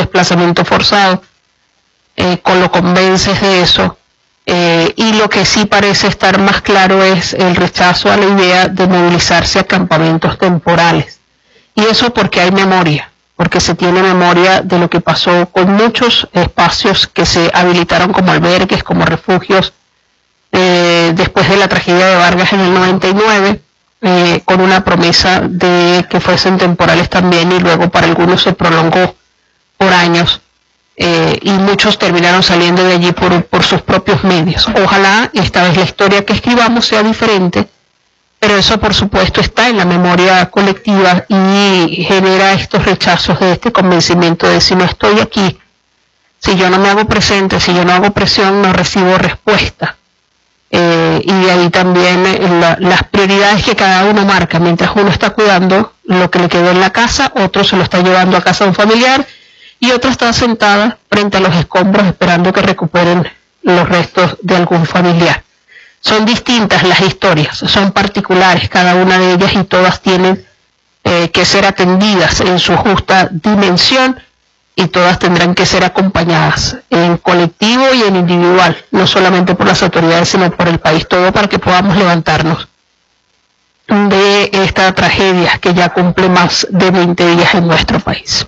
desplazamiento forzado, lo convences de eso. Y lo que sí parece estar más claro es el rechazo a la idea de movilizarse a campamentos temporales. Y eso porque hay memoria, porque se tiene memoria de lo que pasó con muchos espacios que se habilitaron como albergues, como refugios, después de la tragedia de Vargas en el 99, con una promesa de que fuesen temporales también, y luego para algunos se prolongó por años. Y muchos terminaron saliendo de allí por sus propios medios. Ojalá esta vez la historia que escribamos sea diferente, pero eso por supuesto está en la memoria colectiva y genera estos rechazos de este convencimiento de si no estoy aquí, si yo no me hago presente, si yo no hago presión, no recibo respuesta. Y de ahí también las prioridades que cada uno marca. Mientras uno está cuidando lo que le quedó en la casa, otro se lo está llevando a casa de un familiar, y otra está sentada frente a los escombros esperando que recuperen los restos de algún familiar. Son distintas las historias, son particulares cada una de ellas, y todas tienen que ser atendidas en su justa dimensión, y todas tendrán que ser acompañadas en colectivo y en individual, no solamente por las autoridades sino por el país todo, para que podamos levantarnos de esta tragedia que ya cumple más de 20 días en nuestro país.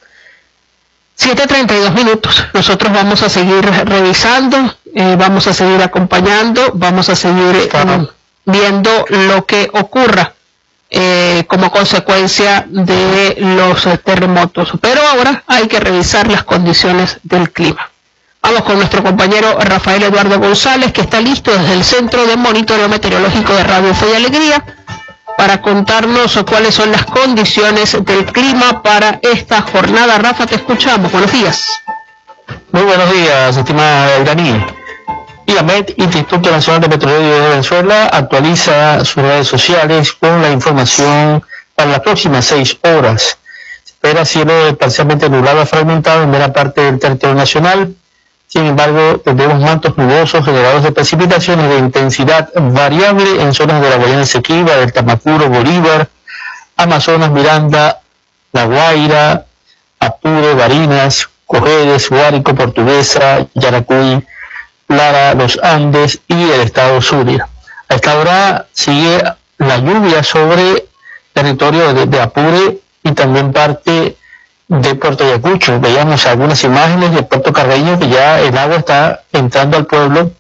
7:32. Nosotros vamos a seguir revisando, vamos a seguir acompañando, vamos a seguir viendo lo que ocurra como consecuencia de los terremotos. Pero ahora hay que revisar las condiciones del clima. Vamos con nuestro compañero Rafael Eduardo González, que está listo desde el Centro de Monitoreo Meteorológico de Radio Fe y Alegría, para contarnos cuáles son las condiciones del clima para esta jornada. Rafa, te escuchamos. Buenos días. Muy buenos días, estimada Iraní. IAMET, Instituto Nacional de Meteorología de Venezuela, actualiza sus redes sociales con la información para las próximas 6 horas. Se espera cielo parcialmente nublado a fragmentado en buena parte del territorio nacional. Sin embargo, tendremos mantos nubosos generados de precipitaciones de intensidad variable en zonas de la Guayana Esequiba, del Tamacuro, Bolívar, Amazonas, Miranda, La Guaira, Apure, Barinas, Cojedes, Guárico, Portuguesa, Yaracuy, Lara, Los Andes y el estado Zulia. A esta hora sigue la lluvia sobre territorio de Apure y también parte de Puerto Ayacucho. Veíamos algunas imágenes de Puerto Carreño, que ya el agua está entrando al pueblo,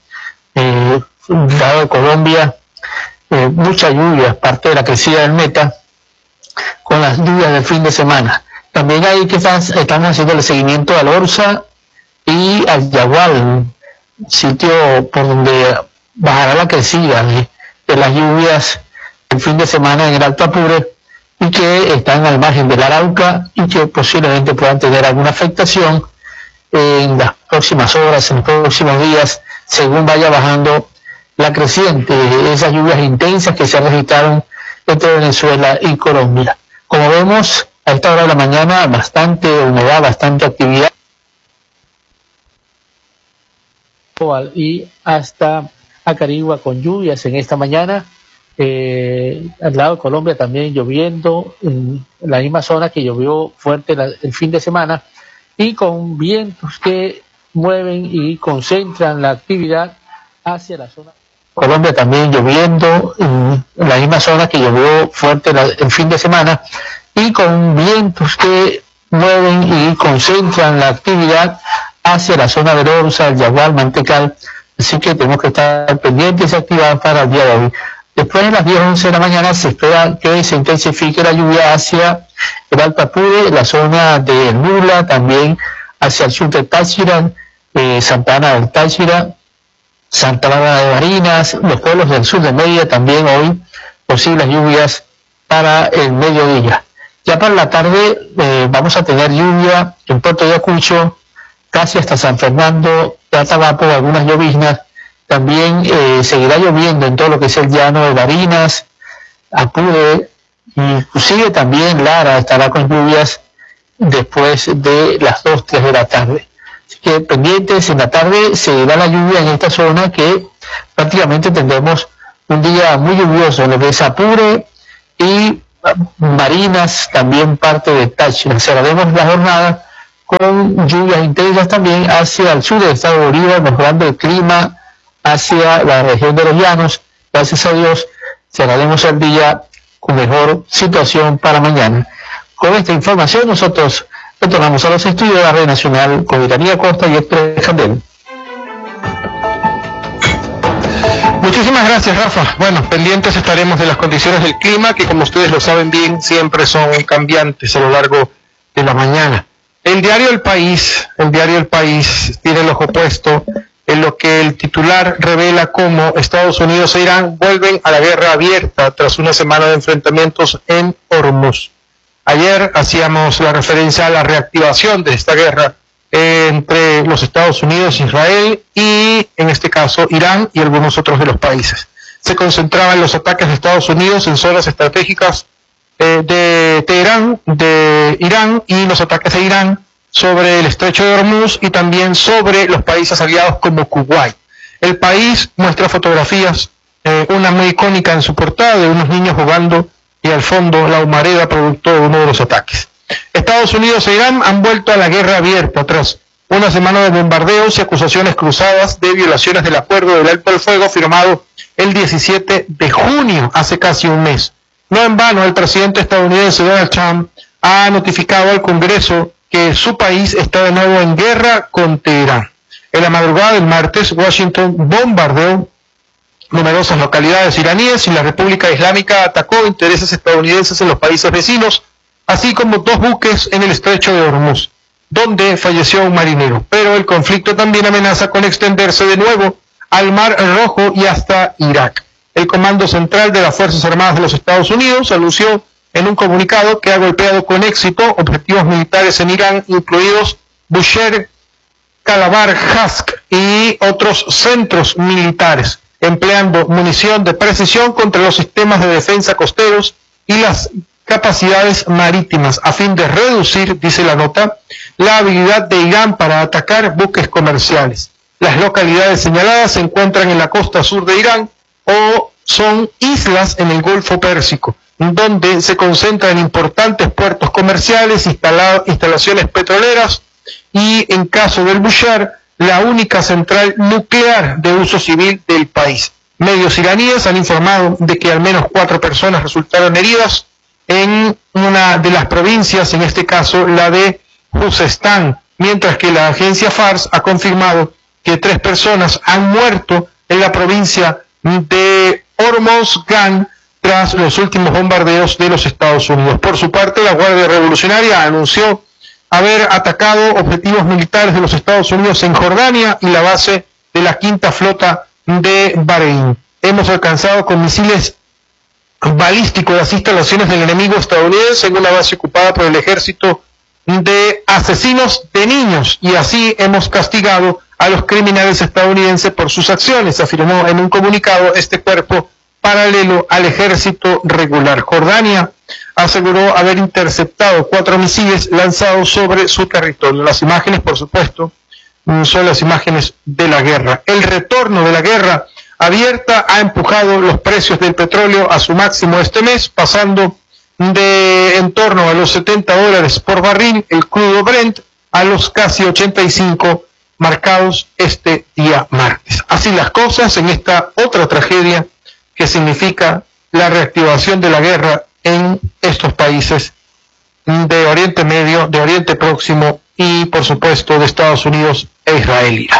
lado de Colombia, mucha lluvia, parte de la crecida del Meta, con las lluvias del fin de semana. También ahí que estamos haciendo el seguimiento al Orza y al Yagual, sitio por donde bajará la crecida de las lluvias el fin de semana en el Alto Apure, y que están al margen del Arauca y que posiblemente puedan tener alguna afectación en las próximas horas, en los próximos días, según vaya bajando la creciente de esas lluvias intensas que se registraron entre Venezuela y Colombia. Como vemos, a esta hora de la mañana, bastante humedad, bastante actividad. Y hasta Acarigua con lluvias en esta mañana. Al lado de Colombia también lloviendo, en la misma zona que llovió fuerte el fin de semana, y con vientos que mueven y concentran la actividad hacia la zona. Colombia también lloviendo, en la misma zona que llovió fuerte el fin de semana, y con vientos que mueven y concentran la actividad hacia la zona del Orza, el Yagual, Mantecal. Así que tenemos que estar pendientes y activados para el día de hoy. Después de las 10:11 de la mañana se espera que se intensifique la lluvia hacia el Alto Apure, la zona de Nula, también hacia el sur de Táchira, Santa Ana del Táchira, Santa Bárbara de Barinas, los pueblos del sur de Mérida, también hoy posibles lluvias para el mediodía. Ya para la tarde vamos a tener lluvia en Puerto Ayacucho, casi hasta San Fernando, Atabapo, algunas lloviznas. También seguirá lloviendo en todo lo que es el llano de Barinas, Apure, inclusive también Lara estará con lluvias después de las 2, 3 de la tarde. Así que pendientes, en la tarde seguirá la lluvia en esta zona, que prácticamente tendremos un día muy lluvioso en lo que es Apure y Barinas, también parte de Táchira. Cerraremos la jornada con lluvias intensas también hacia el sur del estado de Bolívar, mejorando el clima hacia la región de los llanos. Gracias a Dios cerraremos el día con mejor situación para mañana. Con esta información nosotros retornamos a los estudios de la Red Nacional con Iranía Costa y Héctor Candel. Muchísimas gracias, Rafa. Bueno, pendientes estaremos de las condiciones del clima, que como ustedes lo saben bien, siempre son cambiantes a lo largo de la mañana. El diario El País tiene el ojo puesto en lo que el titular revela como Estados Unidos e Irán vuelven a la guerra abierta tras una semana de enfrentamientos en Hormuz. Ayer hacíamos la referencia a la reactivación de esta guerra entre los Estados Unidos, Israel y, en este caso, Irán y algunos otros de los países. Se concentraban los ataques de Estados Unidos en zonas estratégicas de Teherán, de Irán, y los ataques de Irán sobre el estrecho de Hormuz y también sobre los países aliados como Kuwait. El País muestra fotografías, una muy icónica en su portada, de unos niños jugando y al fondo la humareda producto de uno de los ataques. Estados Unidos e Irán han vuelto a la guerra abierta tras una semana de bombardeos y acusaciones cruzadas de violaciones del acuerdo del alto el fuego firmado el 17 de junio, hace casi un mes. No en vano, el presidente estadounidense Donald Trump ha notificado al Congreso que su país está de nuevo en guerra con Teherán. En la madrugada del martes, Washington bombardeó numerosas localidades iraníes y la República Islámica atacó intereses estadounidenses en los países vecinos, así como 2 buques en el estrecho de Hormuz, donde falleció un marinero. Pero el conflicto también amenaza con extenderse de nuevo al Mar Rojo y hasta Irak. El Comando Central de las Fuerzas Armadas de los Estados Unidos anunció en un comunicado que ha golpeado con éxito objetivos militares en Irán, incluidos Bushehr, Kalabar, Hask y otros centros militares, empleando munición de precisión contra los sistemas de defensa costeros y las capacidades marítimas, a fin de reducir, dice la nota, la habilidad de Irán para atacar buques comerciales. Las localidades señaladas se encuentran en la costa sur de Irán o son islas en el Golfo Pérsico, donde se concentran importantes puertos comerciales, instalaciones petroleras y, en caso del Bushehr, la única central nuclear de uso civil del país. Medios iraníes han informado de que al menos 4 personas resultaron heridas en una de las provincias, en este caso la de Juzestán, mientras que la agencia Fars ha confirmado que 3 personas han muerto en la provincia de Hormozgan tras los últimos bombardeos de los Estados Unidos. Por su parte, la Guardia Revolucionaria anunció haber atacado objetivos militares de los Estados Unidos en Jordania y la base de la Quinta Flota de Bahrein. Hemos alcanzado con misiles balísticos las instalaciones del enemigo estadounidense en una base ocupada por el ejército de asesinos de niños, y así hemos castigado a los criminales estadounidenses por sus acciones, afirmó en un comunicado este cuerpo paralelo al ejército regular. Jordania aseguró haber interceptado 4 misiles lanzados sobre su territorio. Las imágenes, por supuesto, son las imágenes de la guerra. El retorno de la guerra abierta ha empujado los precios del petróleo a su máximo este mes, pasando de en torno a los $70 por barril el crudo Brent a los casi 85 marcados este día martes. Así las cosas en esta otra tragedia que significa la reactivación de la guerra en estos países de Oriente Medio, de Oriente Próximo y, por supuesto, de Estados Unidos e Israel.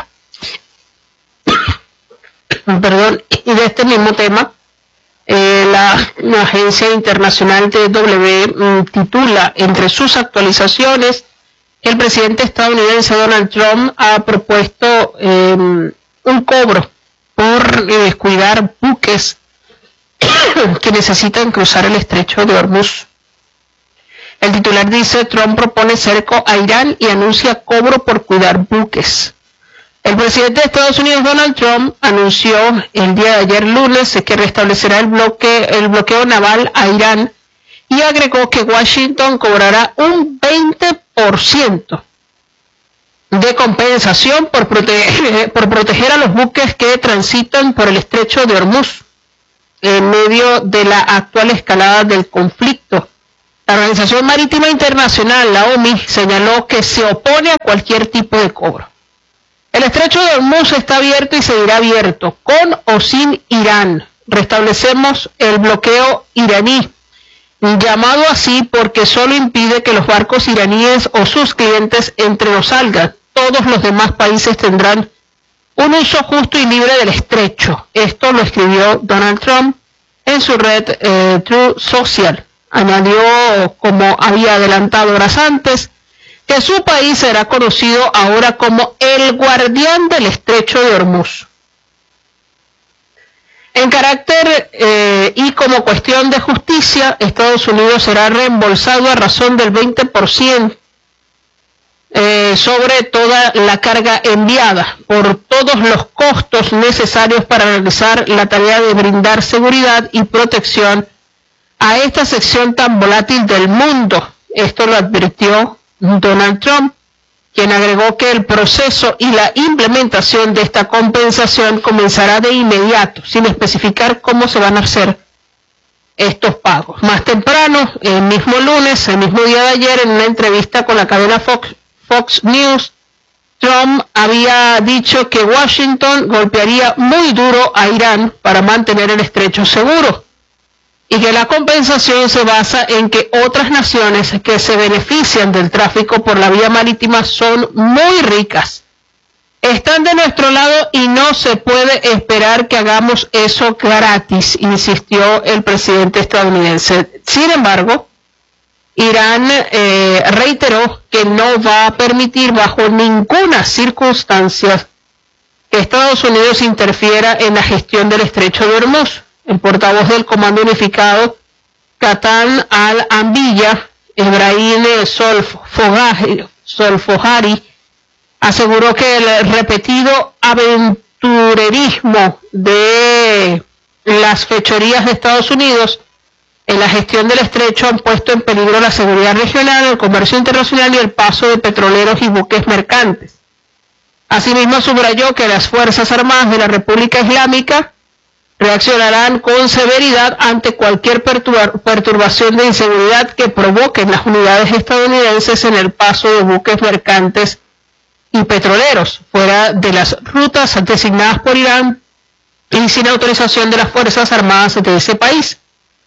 Perdón, y de este mismo tema, la Agencia Internacional TW titula entre sus actualizaciones que el presidente estadounidense Donald Trump ha propuesto un cobro por descuidar buques que necesitan cruzar el estrecho de Hormuz. El titular dice: Trump propone cerco a Irán y anuncia cobro por cuidar buques. El presidente de Estados Unidos, Donald Trump, anunció el día de ayer lunes que restablecerá el bloqueo naval a Irán y agregó que Washington cobrará un 20% de compensación por proteger a los buques que transitan por el estrecho de Hormuz en medio de la actual escalada del conflicto La Organización Marítima Internacional, la OMI, señaló que se opone a cualquier tipo de cobro. El estrecho de Hormuz está abierto y seguirá abierto, con o sin Irán. Restablecemos el bloqueo iraní, llamado así porque solo impide que los barcos iraníes o sus clientes entren o salgan. Todos los demás países tendrán un uso justo y libre del estrecho. Esto lo escribió Donald Trump en su red Truth Social. Añadió, como había adelantado horas antes, que su país será conocido ahora como el guardián del estrecho de Hormuz. En carácter y como cuestión de justicia, Estados Unidos será reembolsado a razón del 20% sobre toda la carga enviada por todos los costos necesarios para realizar la tarea de brindar seguridad y protección a esta sección tan volátil del mundo. Esto lo advirtió Donald Trump, quien agregó que el proceso y la implementación de esta compensación comenzará de inmediato, sin especificar cómo se van a hacer estos pagos. Más temprano, el mismo lunes, el mismo día de ayer, en una entrevista con la cadena Fox News, Trump había dicho que Washington golpearía muy duro a Irán para mantener el estrecho seguro y que la compensación se basa en que otras naciones que se benefician del tráfico por la vía marítima son muy ricas. Están de nuestro lado y no se puede esperar que hagamos eso gratis, insistió el presidente estadounidense. Sin embargo, Irán reiteró que no va a permitir bajo ninguna circunstancia que Estados Unidos interfiera en la gestión del estrecho de Hormuz. El portavoz del Comando Unificado, Katan al-Anbiya, Ebrahim Solfojari, aseguró que el repetido aventurerismo de las fechorías de Estados Unidos en la gestión del estrecho han puesto en peligro la seguridad regional, el comercio internacional y el paso de petroleros y buques mercantes. Asimismo, subrayó que las Fuerzas Armadas de la República Islámica reaccionarán con severidad ante cualquier perturbación de inseguridad que provoquen las unidades estadounidenses en el paso de buques mercantes y petroleros fuera de las rutas designadas por Irán y sin autorización de las Fuerzas Armadas de ese país.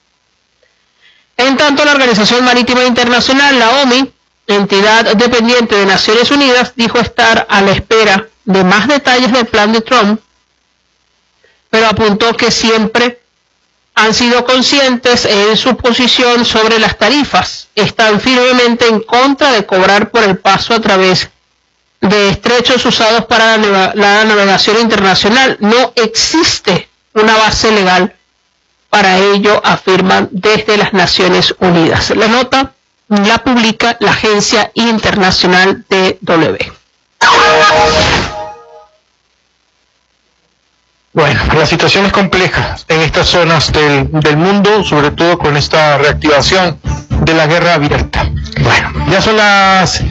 En tanto, la Organización Marítima Internacional, la OMI, entidad dependiente de Naciones Unidas, dijo estar a la espera de más detalles del plan de Trump, pero apuntó que siempre han sido conscientes en su posición sobre las tarifas. Están firmemente en contra de cobrar por el paso a través de estrechos usados para la navegación internacional. No existe una base legal para ello, afirman desde las Naciones Unidas. La nota la publica la Agencia Internacional DW. Bueno, la situación es compleja en estas zonas del mundo, sobre todo con esta reactivación de la guerra abierta. Bueno, ya son las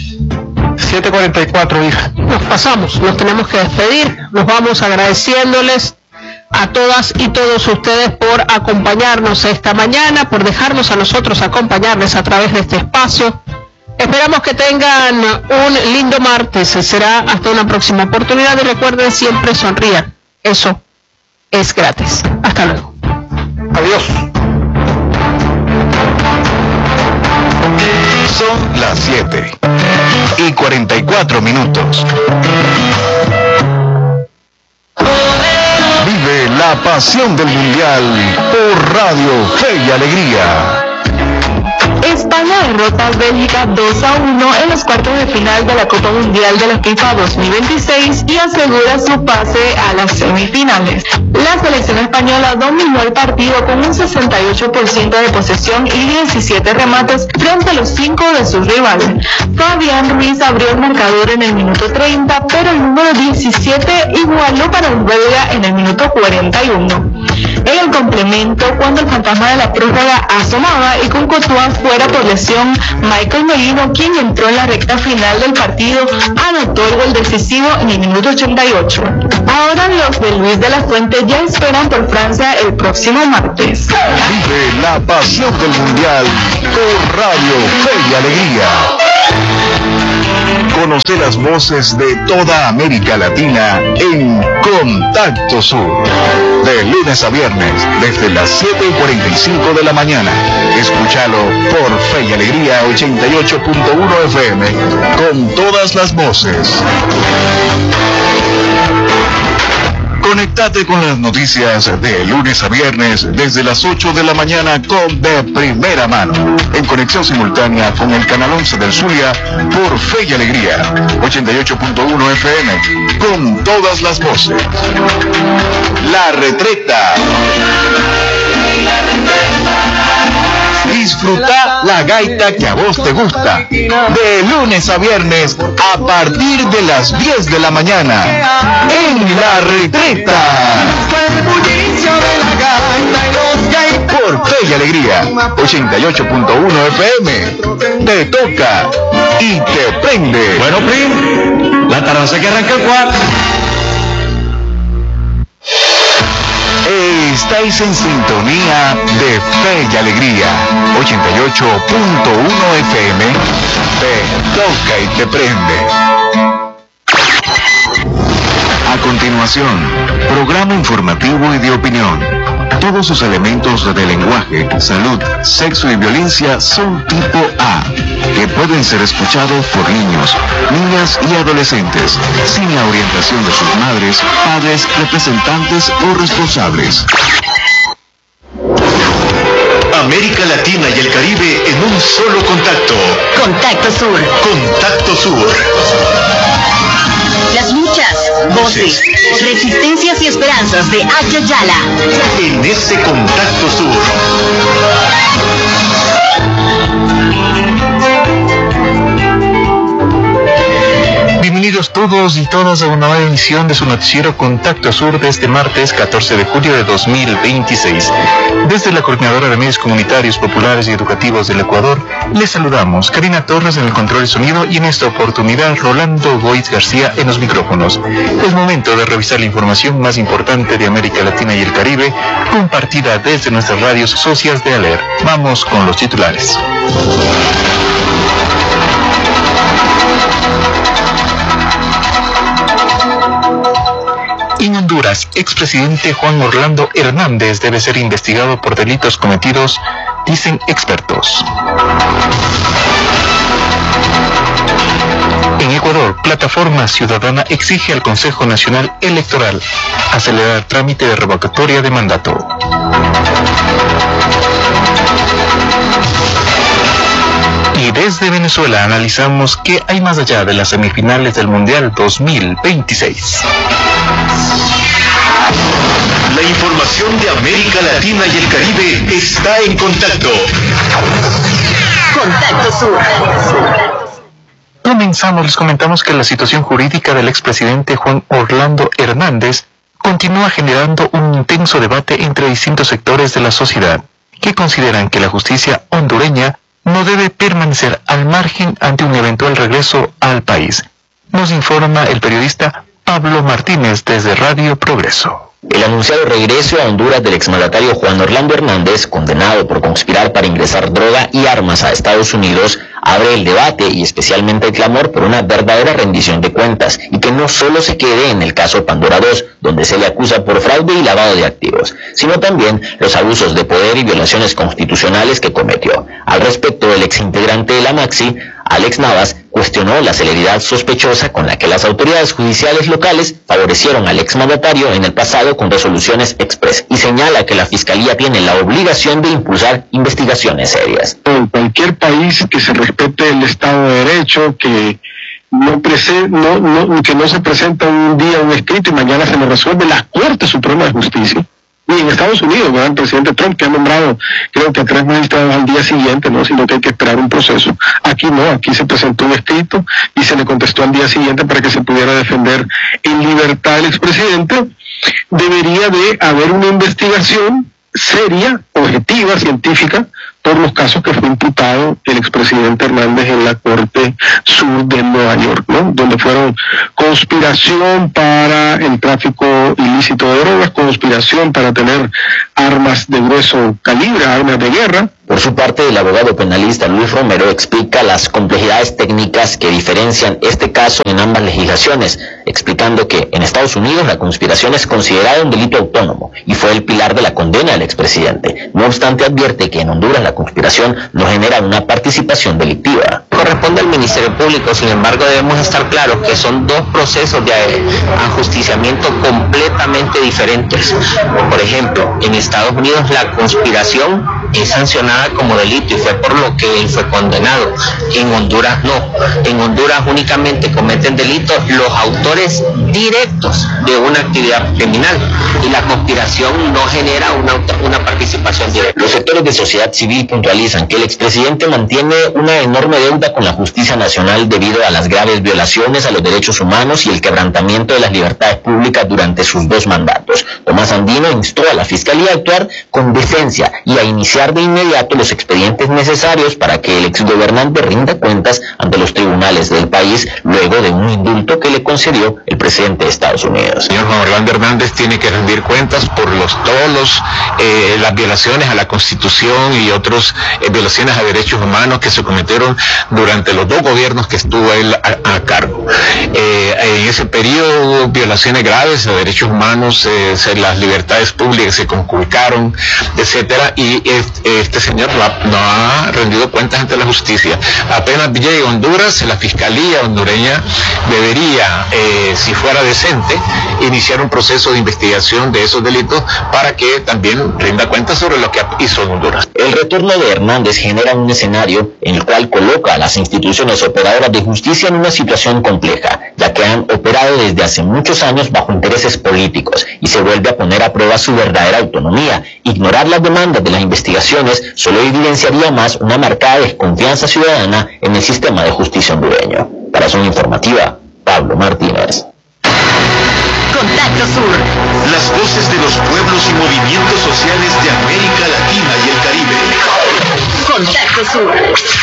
7:44, hija. Nos pasamos, nos tenemos que despedir. Nos vamos agradeciéndoles a todas y todos ustedes por acompañarnos esta mañana, por dejarnos a nosotros acompañarles a través de este espacio. Esperamos que tengan un lindo martes. Será hasta una próxima oportunidad y recuerden, siempre sonrían. Eso es gratis. Hasta luego. Adiós. Son las 7:44. Vive la pasión del Mundial por Radio Fe y Alegría. España derrota a Bélgica 2-1 en los cuartos de final de la Copa Mundial de la FIFA 2026 y asegura su pase a las semifinales. La selección española dominó el partido con un 68% de posesión y 17 remates frente a los 5 de sus rivales. Fabián Ruiz abrió el marcador en el minuto 30, pero el número 17 igualó para el belga en el minuto 41. en el complemento cuando el fantasma de la prórroga asomaba y con Courtois fuera por lesión, Michael Merino, quien entró en la recta final del partido, anotó el gol decisivo en el minuto 88. Ahora los de Luis de la Fuente ya esperan por Francia el próximo martes. Vive la pasión del Mundial por Radio Fe y Alegría. Conoce las voces de toda América Latina en Contacto Sur. De lunes a viernes, desde las 7:45 de la mañana. Escúchalo por Fe y Alegría 88.1 FM, con todas las voces. Conectate con las noticias de lunes a viernes desde las 8 de la mañana con De Primera Mano, en conexión simultánea con el canal 11 del Zulia por Fe y Alegría 88.1 FM, con todas las voces. La Retreta. Disfruta la gaita que a vos te gusta, de lunes a viernes a partir de las 10 de la mañana, en La Retreta. Por Fe y Alegría 88.1 FM. Te toca y te prende. Bueno, Prim, la tardanza que arranca el cuarto. Estáis en sintonía de Fe y Alegría 88.1 FM. Te toca y te prende. A continuación, programa informativo y de opinión. Todos sus elementos de lenguaje, salud, sexo y violencia son tipo A, que pueden ser escuchados por niños, niñas y adolescentes, sin la orientación de sus madres, padres, representantes o responsables. América Latina y el Caribe en un solo contacto. Contacto Sur. Contacto Sur. Las luchas, voces, resistencias y esperanzas de Ayayala. En ese Contacto Sur. Bienvenidos todos y todas a una nueva emisión de su noticiero Contacto Sur de este martes 14 de julio de 2026. Desde la Coordinadora de Medios Comunitarios, Populares y Educativos del Ecuador, les saludamos Karina Torres en el control de sonido y en esta oportunidad Rolando Goiz García en los micrófonos. Es momento de revisar la información más importante de América Latina y el Caribe, compartida desde nuestras radios socias de ALER. Vamos con los titulares. En Honduras, expresidente Juan Orlando Hernández debe ser investigado por delitos cometidos, dicen expertos. En Ecuador, Plataforma Ciudadana exige al Consejo Nacional Electoral acelerar trámite de revocatoria de mandato. Y desde Venezuela analizamos qué hay más allá de las semifinales del Mundial 2026. La información de América Latina y el Caribe está en contacto. Contacto Sur. Comenzamos, les comentamos que la situación jurídica del expresidente Juan Orlando Hernández continúa generando un intenso debate entre distintos sectores de la sociedad, que consideran que la justicia hondureña no debe permanecer al margen ante un eventual regreso al país. Nos informa el periodista Pablo Martínez desde Radio Progreso. El anunciado regreso a Honduras del exmandatario Juan Orlando Hernández, condenado por conspirar para ingresar droga y armas a Estados Unidos, abre el debate y especialmente el clamor por una verdadera rendición de cuentas y que no solo se quede en el caso Pandora 2, donde se le acusa por fraude y lavado de activos, sino también los abusos de poder y violaciones constitucionales que cometió. Al respecto, el exintegrante de la Maxi, Alex Navas, cuestionó la celeridad sospechosa con la que las autoridades judiciales locales favorecieron al exmandatario en el pasado con resoluciones express y señala que la Fiscalía tiene la obligación de impulsar investigaciones serias. En cualquier país que se respete el Estado de Derecho, que no se presenta un día un escrito y mañana se le resuelve, la Corte Suprema de Justicia ni en Estados Unidos, ¿verdad? El presidente Trump, que ha nombrado creo que a 3 magistrados al día siguiente, ¿no? Sino que hay que esperar un proceso. Aquí no, aquí se presentó un escrito y se le contestó al día siguiente para que se pudiera defender en libertad el expresidente. Debería de haber una investigación seria, objetiva, científica, por los casos que fue imputado el expresidente Hernández en la Corte Sur de Nueva York, ¿no? Donde fueron conspiración para el tráfico ilícito de drogas, conspiración para tener armas de grueso calibre, armas de guerra. Por su parte, el abogado penalista Luis Romero explica las complejidades técnicas que diferencian este caso en ambas legislaciones, explicando que en Estados Unidos la conspiración es considerada un delito autónomo y fue el pilar de la condena del expresidente. No obstante, advierte que en Honduras la conspiración no genera una participación delictiva. Corresponde al Ministerio Público, sin embargo debemos estar claros que son dos procesos de ajusticiamiento completamente diferentes. Por ejemplo, en Estados Unidos la conspiración es sancionada como delito y fue por lo que él fue condenado. En Honduras no. En Honduras únicamente cometen delitos los autores directos de una actividad criminal y la conspiración no genera una participación directa. Los sectores de sociedad civil puntualizan que el expresidente mantiene una enorme deuda con la justicia nacional debido a las graves violaciones a los derechos humanos y el quebrantamiento de las libertades públicas durante sus 2 mandatos. Tomás Andino instó a la Fiscalía a actuar con decencia y a iniciar de inmediato los expedientes necesarios para que el exgobernante rinda cuentas ante los tribunales del país luego de un indulto que le concedió el presidente de Estados Unidos. El señor Juan Orlando Hernández tiene que rendir cuentas por todas las violaciones a la Constitución y otras violaciones a derechos humanos que se cometieron durante los 2 gobiernos que estuvo él a cargo. En ese periodo, violaciones graves a derechos humanos, las libertades públicas se conculcaron, etcétera, y este señor no ha rendido cuentas ante la justicia. Apenas llegue a Honduras, la Fiscalía hondureña debería, si fuera decente, iniciar un proceso de investigación de esos delitos para que también rinda cuentas sobre lo que hizo en Honduras. El retorno de Hernández genera un escenario en el cual coloca a las instituciones operadoras de justicia en una situación compleja, ya que han operado desde hace muchos años bajo intereses políticos y se vuelve a poner a prueba su verdadera autonomía. Ignorar las demandas de las investigaciones solo evidenciaría más una marcada desconfianza ciudadana en el sistema de justicia hondureño. Para Zona Informativa, Pablo Martínez. Contacto Sur. Las voces de los pueblos y movimientos sociales de América Latina y el Caribe. Contacto Sur.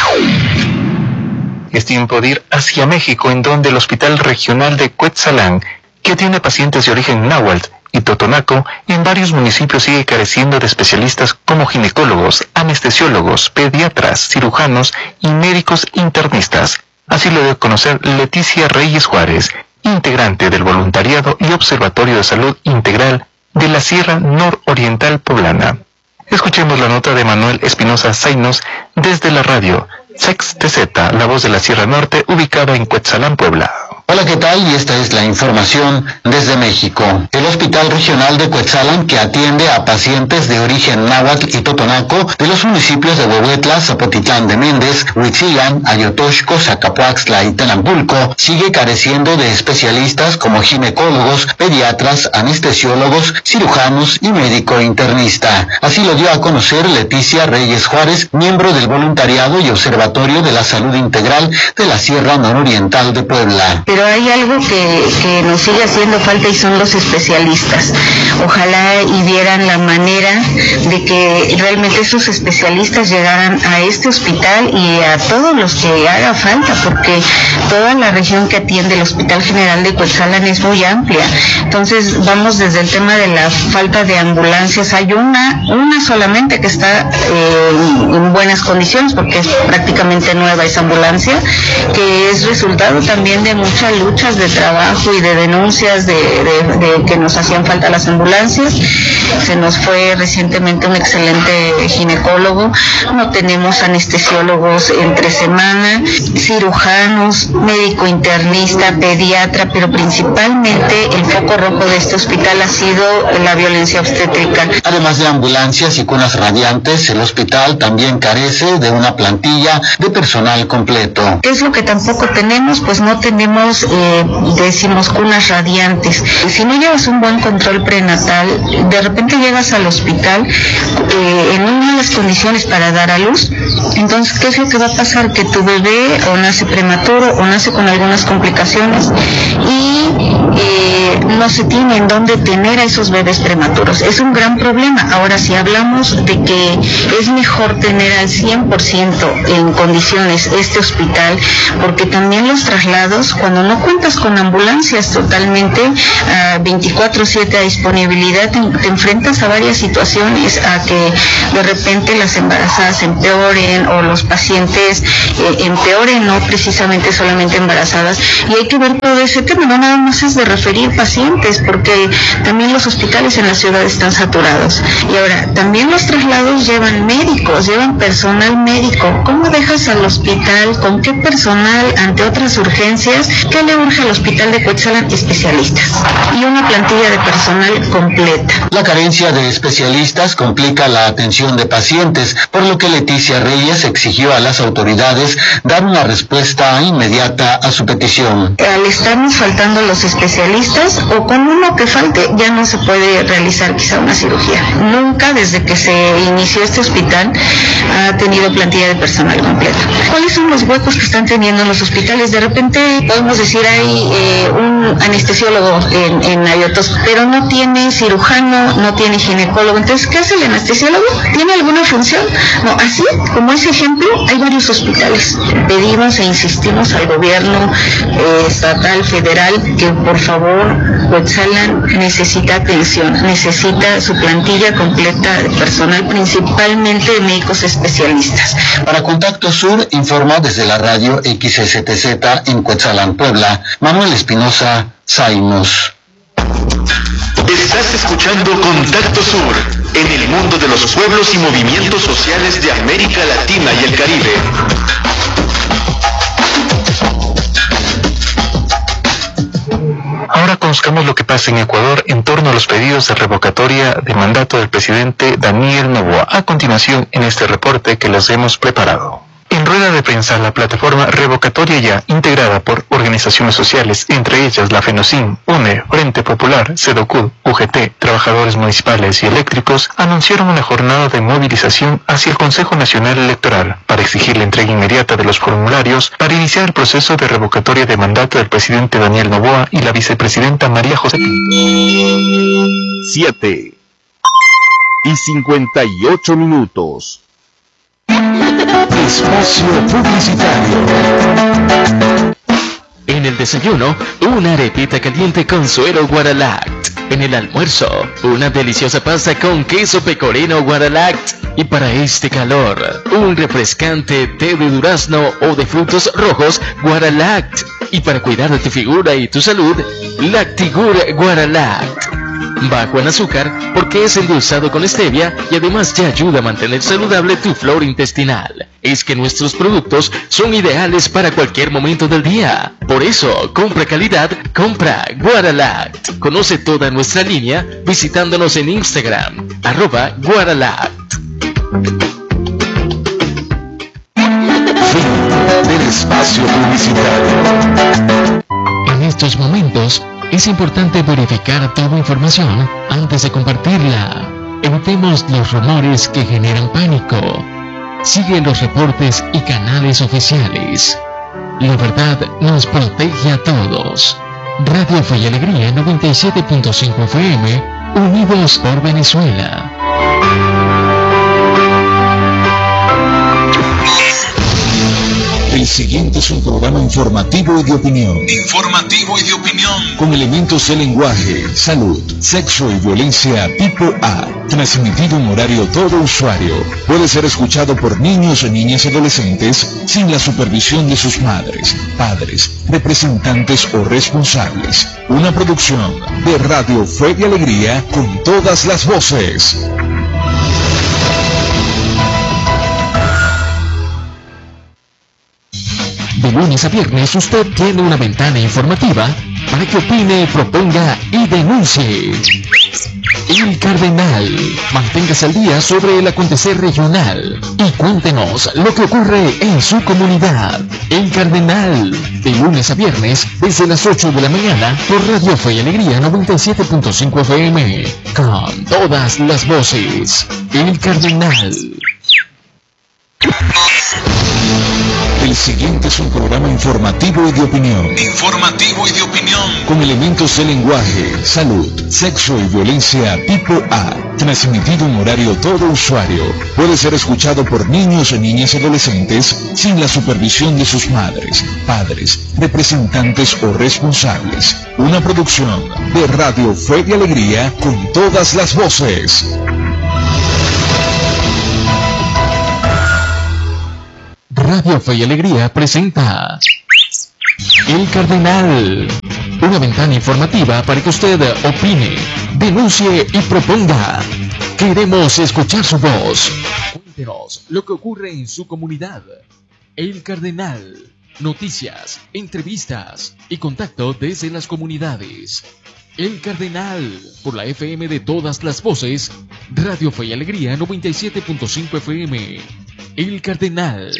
Es tiempo de ir hacia México, en donde el Hospital Regional de Cuetzalan, que atiende pacientes de origen náhuatl y totonaco, en varios municipios sigue careciendo de especialistas como ginecólogos, anestesiólogos, pediatras, cirujanos y médicos internistas. Así lo dio a conocer Leticia Reyes Juárez, integrante del Voluntariado y Observatorio de Salud Integral de la Sierra Nororiental Poblana. Escuchemos la nota de Manuel Espinosa Zainos desde la radio SEX-TZ, la voz de la Sierra Norte, ubicada en Cuetzalan, Puebla. Hola, ¿qué tal? Y esta es la información desde México. El Hospital Regional de Cuetzalan, que atiende a pacientes de origen náhuatl y totonaco de los municipios de Huehuetla, Zapotitlán de Méndez, Huitzilan, Ayotoxco, Zacapuaxtla y Tenambulco, sigue careciendo de especialistas como ginecólogos, pediatras, anestesiólogos, cirujanos y médico internista. Así lo dio a conocer Leticia Reyes Juárez, miembro del Voluntariado y Observatorio de la Salud Integral de la Sierra Nororiental de Puebla. Pero hay algo que nos sigue haciendo falta y son los especialistas. Ojalá y vieran la manera de que realmente esos especialistas llegaran a este hospital y a todos los que haga falta, porque toda la región que atiende el Hospital General de Cuetzalan es muy amplia. Entonces vamos desde el tema de la falta de ambulancias. Hay una solamente que está en buenas condiciones porque es prácticamente nueva esa ambulancia, que es resultado también de muchas luchas de trabajo y de denuncias de que nos hacían falta las ambulancias. Se nos fue recientemente un excelente ginecólogo, no tenemos anestesiólogos entre semana, cirujanos, médico internista, pediatra, pero principalmente el foco rojo de este hospital ha sido la violencia obstétrica. Además de ambulancias y cunas radiantes, el hospital también carece de una plantilla de personal completo. ¿Qué es lo que tampoco tenemos? Pues no tenemos nosotros decimos cunas radiantes. Si no llevas un buen control prenatal, de repente llegas al hospital en unas condiciones para dar a luz. Entonces, ¿qué es lo que va a pasar? Que tu bebé o nace prematuro o nace con algunas complicaciones y no se tiene en dónde tener a esos bebés prematuros. Es un gran problema. Ahora, si hablamos de que es mejor tener al 100% en condiciones este hospital, porque también los traslados, cuando no cuentas con ambulancias totalmente 24/7 a disponibilidad, te enfrentas a varias situaciones, a que de repente las embarazadas empeoren o los pacientes empeoren, no precisamente solamente embarazadas, y hay que ver todo ese tema. No nada más es de referir pacientes, porque también los hospitales en la ciudad están saturados. Y ahora, también los traslados llevan médicos, llevan personal médico. ¿Cómo dejas al hospital? ¿Con qué personal ante otras urgencias? ¿Qué le urge al hospital de Cuetzalan? Especialistas. Y una plantilla de personal completa. La carencia de especialistas complica la atención de pacientes, por lo que Leticia Reyes exigió a las autoridades dar una respuesta inmediata a su petición. Al estarnos faltando los especialistas, o con uno que falte, ya no se puede realizar quizá una cirugía. Nunca desde que se inició este hospital ha tenido plantilla de personal completa. ¿Cuáles son los huecos que están teniendo en los hospitales? De repente podemos decir hay un anestesiólogo en Ayotos, pero no tiene cirujano, no tiene ginecólogo. Entonces, ¿qué hace el anestesiólogo? ¿Tiene alguna función? No, así como ese ejemplo, hay varios hospitales. Pedimos e insistimos al gobierno estatal, federal, que por favor, Cuetzalan necesita atención, necesita su plantilla completa de personal, principalmente de médicos especialistas. Para Contacto Sur, informa desde la radio XSTZ en Cuetzalan, Puebla, Manuel Espinosa, Saimos. Estás escuchando Contacto Sur, en el mundo de los pueblos y movimientos sociales de América Latina y el Caribe. Ahora conozcamos lo que pasa en Ecuador en torno a los pedidos de revocatoria de mandato del presidente Daniel Noboa. A continuación, en este reporte que les hemos preparado. En rueda de prensa, la plataforma Revocatoria Ya, integrada por organizaciones sociales, entre ellas la FENOCIN, UNE, Frente Popular, CEDOCUD, UGT, trabajadores municipales y eléctricos, anunciaron una jornada de movilización hacia el Consejo Nacional Electoral para exigir la entrega inmediata de los formularios para iniciar el proceso de revocatoria de mandato del presidente Daniel Noboa y la vicepresidenta María José Pinto. 7:58. Espacio publicitario. En el desayuno, una arepita caliente con suero Guaralact. En el almuerzo, una deliciosa pasta con queso pecorino Guaralact. Y para este calor, un refrescante té de durazno o de frutos rojos Guaralact. Y para cuidar de tu figura y tu salud, Lactigur Guaralact. Bajo en azúcar porque es endulzado con stevia y además te ayuda a mantener saludable tu flora intestinal. Es que nuestros productos son ideales para cualquier momento del día. Por eso, compra calidad, compra Guaralact. Conoce toda nuestra línea visitándonos en Instagram, @Guaralact. Fin del espacio publicitario. En estos momentos, es importante verificar toda información antes de compartirla. Evitemos los rumores que generan pánico. Sigue los reportes y canales oficiales. La verdad nos protege a todos. Radio Fe y Alegría 97.5 FM, unidos por Venezuela. El siguiente es un programa informativo y de opinión. Con elementos de lenguaje, salud, sexo y violencia tipo A. Transmitido en horario todo usuario. Puede ser escuchado por niños o niñas adolescentes sin la supervisión de sus madres, padres, representantes o responsables. Una producción de Radio Fe y Alegría con todas las voces. De lunes a viernes usted tiene una ventana informativa para que opine, proponga y denuncie. El Cardenal. Manténgase al día sobre el acontecer regional y cuéntenos lo que ocurre en su comunidad. El Cardenal, de lunes a viernes, desde las 8 de la mañana, por Radio Fe y Alegría 97.5 FM, con todas las voces. El Cardenal. El siguiente es un programa informativo y de opinión. Informativo y de opinión. Con elementos de lenguaje, salud, sexo y violencia tipo A. Transmitido en horario todo usuario. Puede ser escuchado por niños, niñas y adolescentes sin la supervisión de sus madres, padres, representantes o responsables. Una producción de Radio Fe y Alegría con todas las voces. Radio Fe y Alegría presenta El Cardenal, una ventana informativa para que usted opine, denuncie y proponga. Queremos escuchar su voz. Cuéntenos lo que ocurre en su comunidad. El Cardenal, noticias, entrevistas y contacto desde las comunidades. El Cardenal, por la FM de todas las voces, Radio Fe y Alegría 97.5 FM. El Cardenal.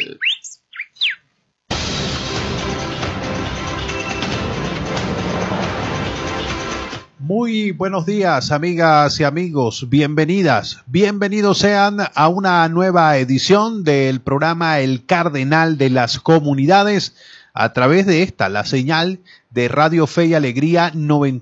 Muy buenos días, amigas y amigos, bienvenidas, bienvenidos sean a una nueva edición del programa El Cardenal de las Comunidades, a través de esta, la señal de Radio Fe y Alegría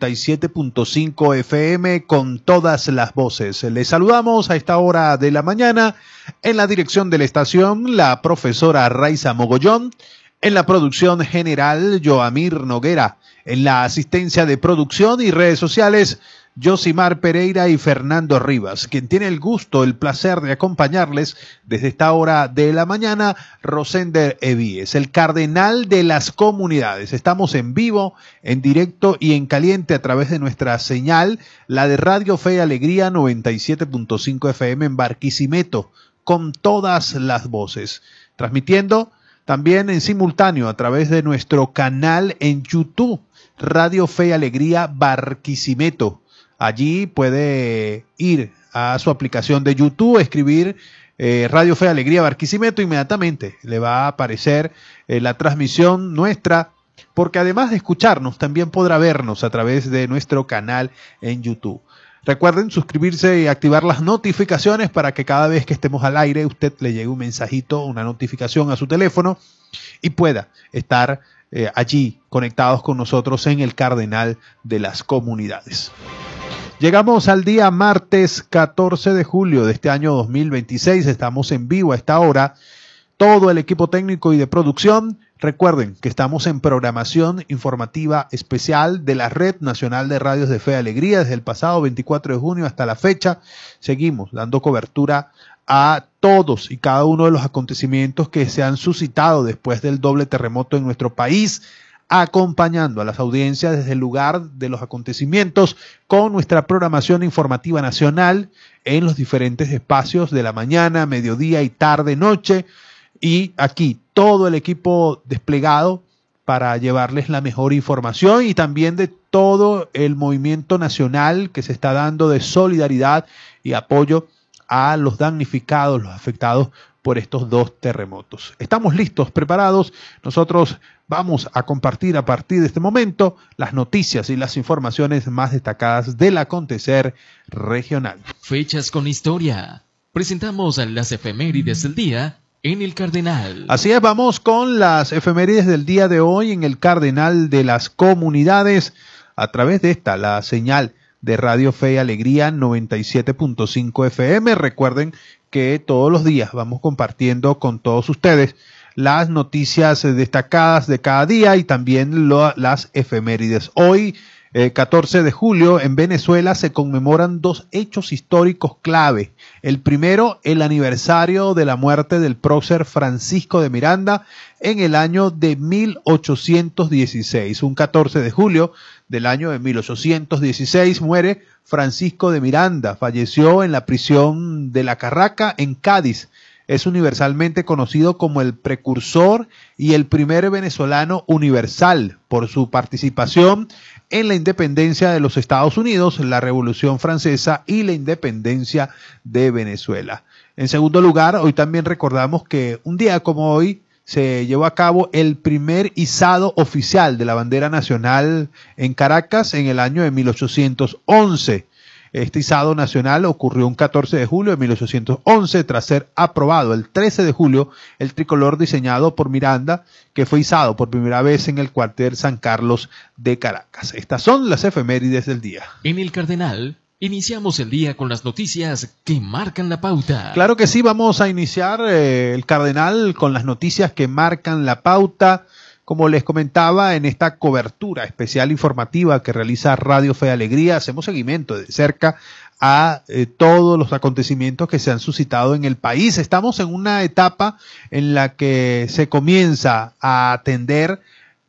97.5 FM con todas las voces. Les saludamos a esta hora de la mañana en la dirección de la estación, la profesora Raiza Mogollón, en la producción general, Joamir Noguera, en la asistencia de producción y redes sociales, Josimar Pereira y Fernando Rivas. Quien tiene el gusto, el placer de acompañarles desde esta hora de la mañana, Rosender Evíes, el Cardenal de las Comunidades. Estamos en vivo, en directo y en caliente a través de nuestra señal, la de Radio Fe y Alegría 97.5 FM en Barquisimeto, con todas las voces. Transmitiendo también en simultáneo a través de nuestro canal en YouTube, Radio Fe y Alegría Barquisimeto. Allí puede ir a su aplicación de YouTube, escribir Radio Fe y Alegría Barquisimeto, inmediatamente le va a aparecer la transmisión nuestra, porque además de escucharnos, también podrá vernos a través de nuestro canal en YouTube. Recuerden suscribirse y activar las notificaciones para que cada vez que estemos al aire usted le llegue un mensajito, una notificación a su teléfono y pueda estar allí conectados con nosotros en el Cardenal de las Comunidades. Llegamos al día martes 14 de julio de este año 2026. Estamos en vivo a esta hora. Todo el equipo técnico y de producción. Recuerden que estamos en programación informativa especial de la Red Nacional de Radios de Fe y Alegría. Desde el pasado 24 de junio hasta la fecha seguimos dando cobertura a todos y cada uno de los acontecimientos que se han suscitado después del doble terremoto en nuestro país, acompañando a las audiencias desde el lugar de los acontecimientos con nuestra programación informativa nacional en los diferentes espacios de la mañana, mediodía y tarde, noche. Y aquí todo el equipo desplegado para llevarles la mejor información y también de todo el movimiento nacional que se está dando de solidaridad y apoyo a los damnificados, los afectados por estos dos terremotos. Estamos listos, preparados. Nosotros vamos a compartir a partir de este momento las noticias y las informaciones más destacadas del acontecer regional. Fechas con historia. Presentamos las efemérides del día en el Cardenal. Así es, vamos con las efemérides del día de hoy en el Cardenal de las Comunidades a través de esta, la señal de Radio Fe y Alegría 97.5 FM. Recuerden que todos los días vamos compartiendo con todos ustedes las noticias destacadas de cada día y también las efemérides. Hoy, 14 de julio, en Venezuela se conmemoran dos hechos históricos clave. El primero, el aniversario de la muerte del prócer Francisco de Miranda en el año de 1816. Un 14 de julio del año de 1816 muere Francisco de Miranda. Falleció en la prisión de La Carraca, en Cádiz. Es universalmente conocido como el precursor y el primer venezolano universal por su participación en la independencia de los Estados Unidos, la Revolución Francesa y la independencia de Venezuela. En segundo lugar, hoy también recordamos que un día como hoy se llevó a cabo el primer izado oficial de la bandera nacional en Caracas en el año de 1811. Este izado nacional ocurrió un 14 de julio de 1811 tras ser aprobado el 13 de julio el tricolor diseñado por Miranda, que fue izado por primera vez en el cuartel San Carlos de Caracas. Estas son las efemérides del día. En el Cardenal iniciamos el día con las noticias que marcan la pauta. Claro que sí, vamos a iniciar el Cardenal con las noticias que marcan la pauta. Como les comentaba, en esta cobertura especial informativa que realiza Radio Fe y Alegría, hacemos seguimiento de cerca a todos los acontecimientos que se han suscitado en el país. Estamos en una etapa en la que se comienza a atender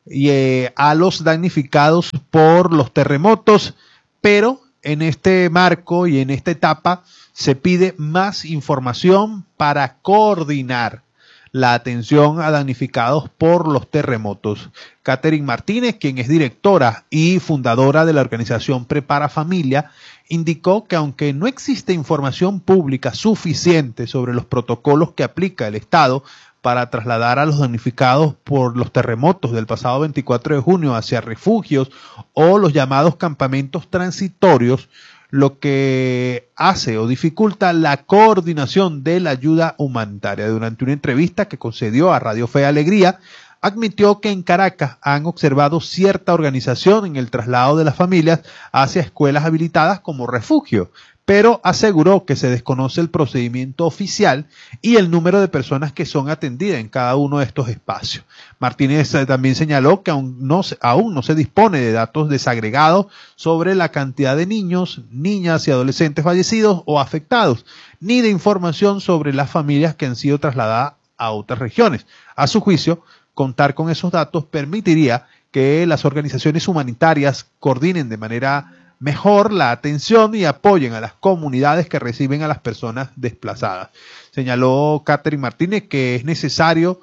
a los damnificados por los terremotos, pero en este marco y en esta etapa se pide más información para coordinar la atención a damnificados por los terremotos. Catherine Martínez, quien es directora y fundadora de la organización Prepara Familia, indicó que aunque no existe información pública suficiente sobre los protocolos que aplica el Estado para trasladar a los damnificados por los terremotos del pasado 24 de junio hacia refugios o los llamados campamentos transitorios, lo que hace o dificulta la coordinación de la ayuda humanitaria. Durante una entrevista que concedió a Radio Fe y Alegría, admitió que en Caracas han observado cierta organización en el traslado de las familias hacia escuelas habilitadas como refugio, pero aseguró que se desconoce el procedimiento oficial y el número de personas que son atendidas en cada uno de estos espacios. Martínez también señaló que aún no se dispone de datos desagregados sobre la cantidad de niños, niñas y adolescentes fallecidos o afectados, ni de información sobre las familias que han sido trasladadas a otras regiones. A su juicio, contar con esos datos permitiría que las organizaciones humanitarias coordinen de manera mejor la atención y apoyen a las comunidades que reciben a las personas desplazadas. Señaló Catherine Martínez que es necesario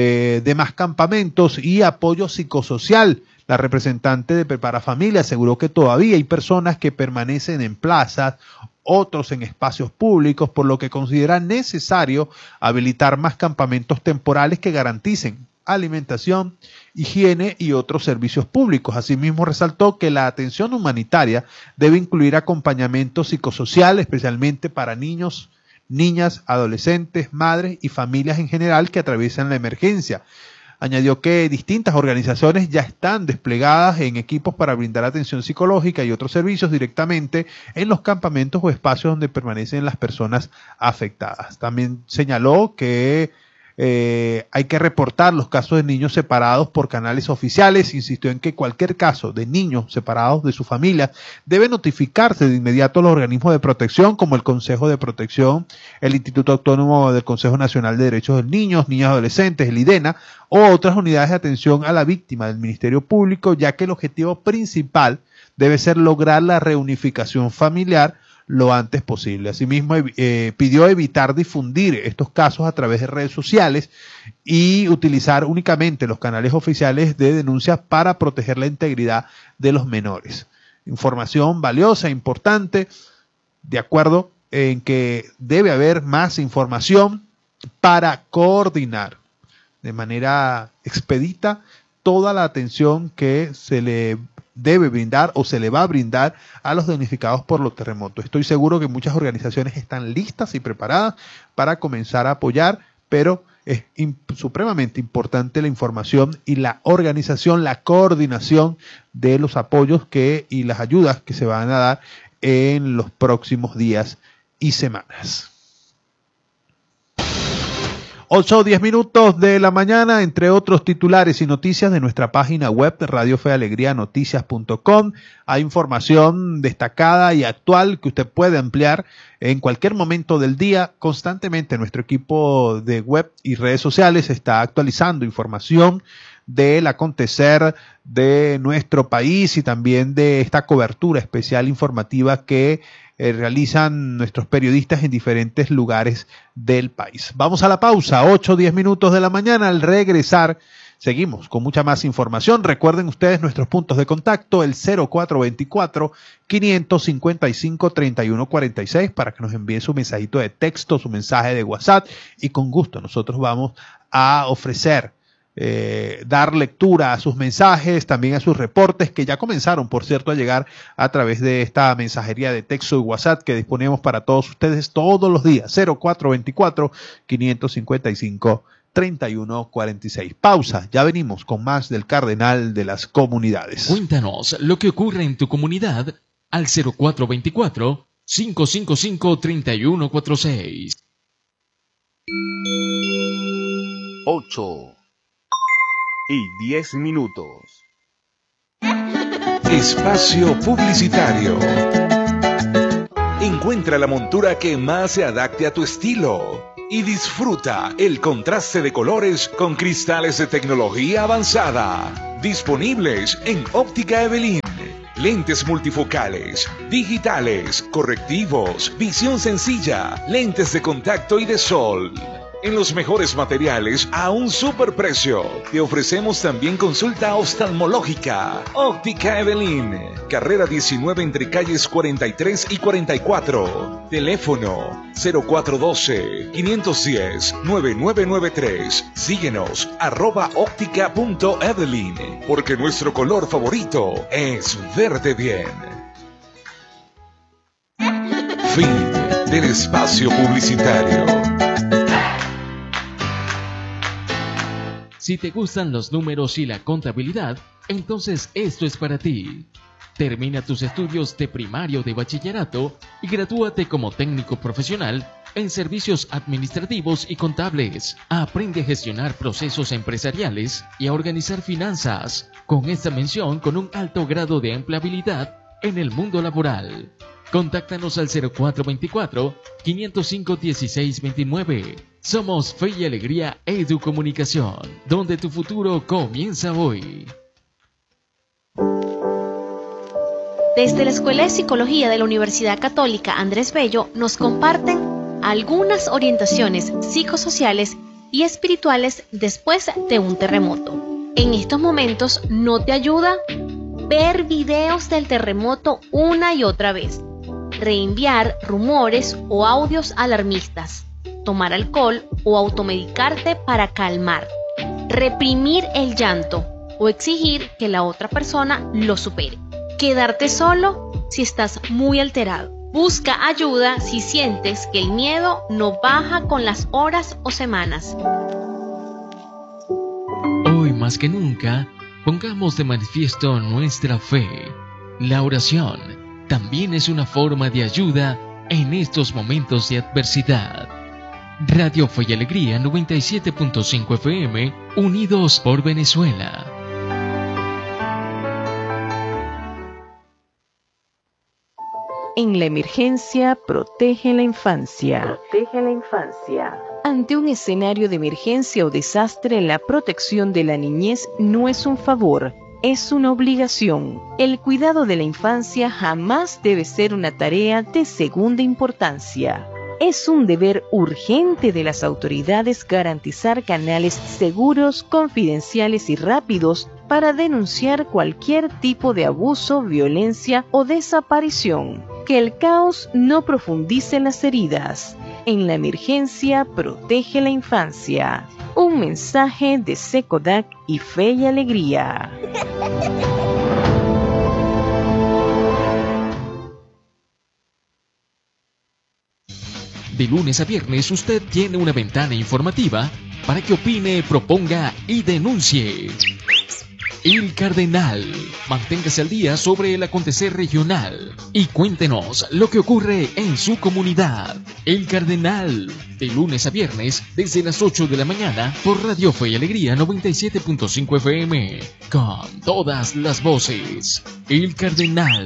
de más campamentos y apoyo psicosocial. La representante de Prepara Familia aseguró que todavía hay personas que permanecen en plazas, otros en espacios públicos, por lo que considera necesario habilitar más campamentos temporales que garanticen alimentación, higiene y otros servicios públicos. Asimismo, resaltó que la atención humanitaria debe incluir acompañamiento psicosocial, especialmente para niños, niñas, adolescentes, madres y familias en general que atraviesan la emergencia. Añadió que distintas organizaciones ya están desplegadas en equipos para brindar atención psicológica y otros servicios directamente en los campamentos o espacios donde permanecen las personas afectadas. También señaló que hay que reportar los casos de niños separados por canales oficiales. Insistió en que cualquier caso de niños separados de su familia debe notificarse de inmediato a los organismos de protección como el Consejo de Protección, el Instituto Autónomo del Consejo Nacional de Derechos del Niño, Niñas y Adolescentes, el IDENA, o otras unidades de atención a la víctima del Ministerio Público, ya que el objetivo principal debe ser lograr la reunificación familiar lo antes posible. Asimismo, pidió evitar difundir estos casos a través de redes sociales y utilizar únicamente los canales oficiales de denuncias para proteger la integridad de los menores. Información valiosa, importante, de acuerdo en que debe haber más información para coordinar de manera expedita toda la atención que se le debe brindar o se le va a brindar a los damnificados por los terremotos. Estoy seguro que muchas organizaciones están listas y preparadas para comenzar a apoyar, pero es supremamente importante la información y la organización, la coordinación de los apoyos y las ayudas que se van a dar en los próximos días y semanas. 8:10 de la mañana, entre otros titulares y noticias de nuestra página web radiofealegrianoticias.com. Hay información destacada y actual que usted puede ampliar en cualquier momento del día. Constantemente nuestro equipo de web y redes sociales está actualizando información del acontecer de nuestro país y también de esta cobertura especial informativa que realizan nuestros periodistas en diferentes lugares del país. Vamos a la pausa, 8:10 de la mañana. Al regresar, seguimos con mucha más información. Recuerden ustedes nuestros puntos de contacto, el 0424-555-3146 para que nos envíe su mensajito de texto, su mensaje de WhatsApp y con gusto nosotros vamos a ofrecer, dar lectura a sus mensajes, también a sus reportes, que ya comenzaron, por cierto, a llegar a través de esta mensajería de texto y WhatsApp que disponemos para todos ustedes todos los días. 0424-555-3146. Pausa, ya venimos con más del Cardenal de las Comunidades. Cuéntanos lo que ocurre en tu comunidad al 0424-555-3146. 8:10. Espacio publicitario. Encuentra la montura que más se adapte a tu estilo y disfruta el contraste de colores con cristales de tecnología avanzada. Disponibles en Óptica Evelyn. Lentes multifocales, digitales, correctivos, visión sencilla, lentes de contacto y de sol. En los mejores materiales a un superprecio. Te ofrecemos también consulta oftalmológica. Óptica Evelyn. Carrera 19 entre calles 43 y 44. Teléfono 0412-510-9993. Síguenos @óptica.evelyn. Porque nuestro color favorito es verde bien. Fin del espacio publicitario. Si te gustan los números y la contabilidad, entonces esto es para ti. Termina tus estudios de primario o de bachillerato y gradúate como técnico profesional en servicios administrativos y contables. Aprende a gestionar procesos empresariales y a organizar finanzas, con esta mención con un alto grado de empleabilidad en el mundo laboral. Contáctanos al 0424-505-1629. Somos Fe y Alegría Educomunicación, donde tu futuro comienza hoy. Desde la Escuela de Psicología de la Universidad Católica Andrés Bello nos comparten algunas orientaciones psicosociales y espirituales después de un terremoto. En estos momentos no te ayuda ver videos del terremoto una y otra vez, reenviar rumores o audios alarmistas, tomar alcohol o automedicarte para calmar, reprimir el llanto o exigir que la otra persona lo supere, quedarte solo si estás muy alterado. Busca ayuda si sientes que el miedo no baja con las horas o semanas. Hoy más que nunca, pongamos de manifiesto nuestra fe. La oración también es una forma de ayuda en estos momentos de adversidad. Radio Fe y Alegría 97.5 FM, unidos por Venezuela. En la emergencia, protege la infancia. Protege la infancia. Ante un escenario de emergencia o desastre, la protección de la niñez no es un favor, es una obligación. El cuidado de la infancia jamás debe ser una tarea de segunda importancia. Es un deber urgente de las autoridades garantizar canales seguros, confidenciales y rápidos para denunciar cualquier tipo de abuso, violencia o desaparición. Que el caos no profundice las heridas. En la emergencia, protege la infancia. Un mensaje de SECODAC y Fe y Alegría. De lunes a viernes usted tiene una ventana informativa para que opine, proponga y denuncie. El Cardenal. Manténgase al día sobre el acontecer regional y cuéntenos lo que ocurre en su comunidad. El Cardenal. De lunes a viernes desde las 8 de la mañana por Radio Fe y Alegría 97.5 FM. Con todas las voces. El Cardenal.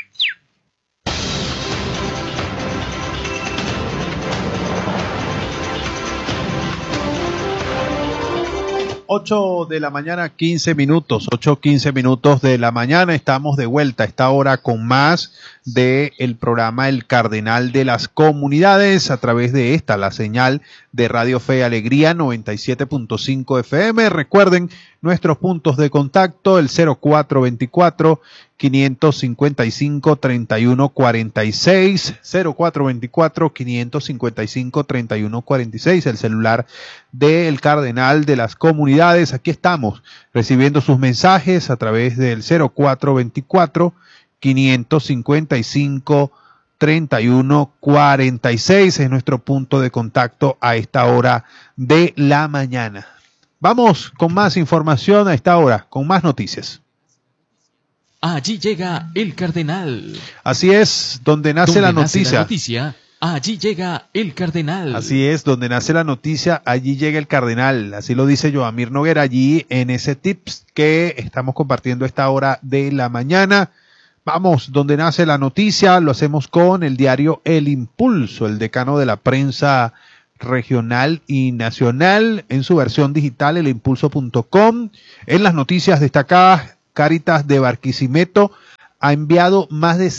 8 de la mañana, 15 minutos, 8:15 minutos de la mañana. Estamos de vuelta a esta hora con más del programa El Cardenal de las Comunidades a través de esta, la señal de Radio Fe y Alegría 97.5 FM. Recuerden nuestros puntos de contacto, el 555-3146, 0424-555-3146, el celular del Cardenal de las Comunidades. Aquí estamos recibiendo sus mensajes a través del 0424-555-3146, es nuestro punto de contacto a esta hora de la mañana. Vamos con más información a esta hora, con más noticias. Allí llega el Cardenal. Así es, donde nace la noticia. Allí llega el Cardenal. Así es, donde nace la noticia, allí llega el Cardenal. Así lo dice Joamir Noguera allí en ese tips que estamos compartiendo a esta hora de la mañana. Vamos, donde nace la noticia, lo hacemos con el diario El Impulso, el decano de la prensa regional y nacional, en su versión digital, elimpulso.com. En las noticias destacadas, Cáritas de Barquisimeto ha enviado más de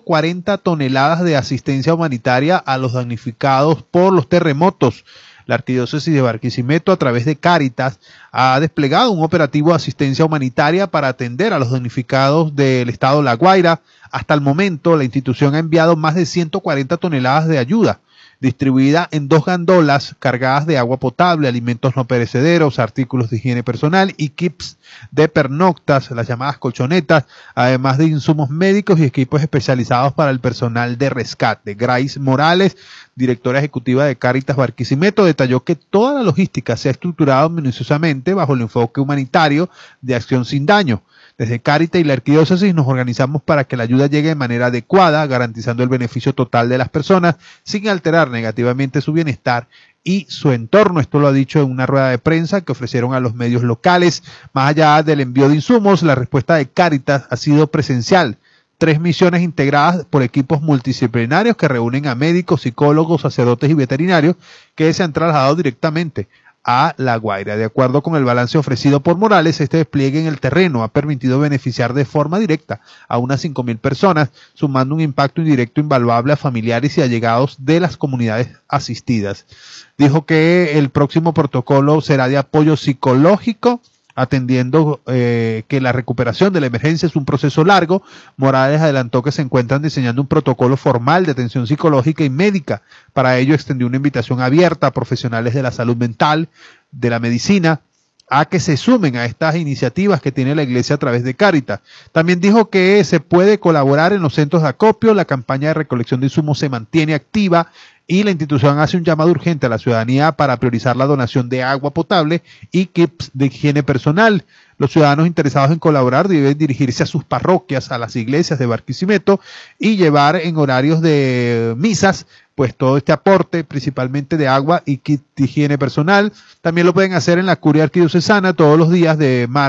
140 toneladas de asistencia humanitaria a los damnificados por los terremotos. La Arquidiócesis de Barquisimeto, a través de Cáritas, ha desplegado un operativo de asistencia humanitaria para atender a los damnificados del estado La Guaira. Hasta el momento, la institución ha enviado más de 140 toneladas de ayuda, distribuida en 2 gandolas cargadas de agua potable, alimentos no perecederos, artículos de higiene personal y kits de pernoctas, las llamadas colchonetas, además de insumos médicos y equipos especializados para el personal de rescate. Grace Morales, directora ejecutiva de Cáritas Barquisimeto, detalló que toda la logística se ha estructurado minuciosamente bajo el enfoque humanitario de acción sin daño. Desde Cáritas y la Arquidiócesis nos organizamos para que la ayuda llegue de manera adecuada, garantizando el beneficio total de las personas, sin alterar negativamente su bienestar y su entorno. Esto lo ha dicho en una rueda de prensa que ofrecieron a los medios locales. Más allá del envío de insumos, la respuesta de Cáritas ha sido presencial. 3 misiones integradas por equipos multidisciplinarios que reúnen a médicos, psicólogos, sacerdotes y veterinarios que se han trasladado directamente a La Guaira. De acuerdo con el balance ofrecido por Morales, este despliegue en el terreno ha permitido beneficiar de forma directa a unas 5.000 personas, sumando un impacto indirecto invaluable a familiares y allegados de las comunidades asistidas. Dijo que el próximo protocolo será de apoyo psicológico, atendiendo que la recuperación de la emergencia es un proceso largo. Morales adelantó que se encuentran diseñando un protocolo formal de atención psicológica y médica. Para ello extendió una invitación abierta a profesionales de la salud mental, de la medicina, a que se sumen a estas iniciativas que tiene la Iglesia a través de Cáritas. También dijo que se puede colaborar en los centros de acopio, la campaña de recolección de insumos se mantiene activa y la institución hace un llamado urgente a la ciudadanía para priorizar la donación de agua potable y kits de higiene personal. Los ciudadanos interesados en colaborar deben dirigirse a sus parroquias, a las iglesias de Barquisimeto y llevar en horarios de misas pues todo este aporte, principalmente de agua y kit de higiene personal. También lo pueden hacer en la curia arquidiocesana todos los días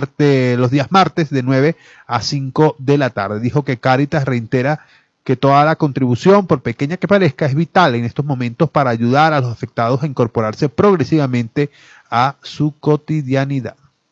los días martes de 9 a 5 de la tarde. Dijo que Cáritas reitera que toda la contribución, por pequeña que parezca, es vital en estos momentos para ayudar a los afectados a incorporarse progresivamente a su cotidianidad.